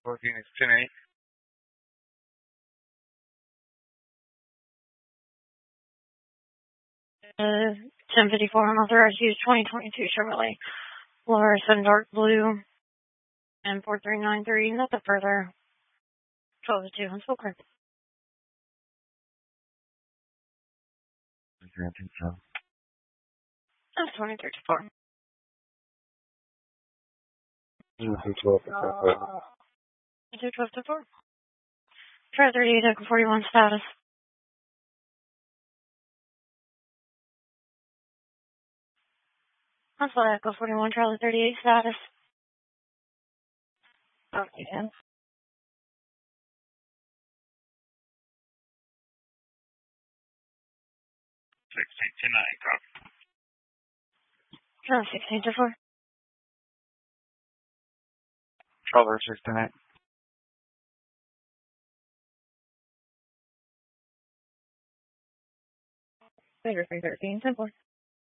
Phoenix 10-8. 1054 unauthorized use 2022 Chevrolet Fluorescent dark blue and 4393. Nothing further. 12-2 on Spoker. I think so. That's 23-4. 12-4. Try 38 Echo 41 status. That's Echo 41 Charlie 38 status. Okay. 16-9, copy. 16-4. Controller 16-8. Later 313, 10-4.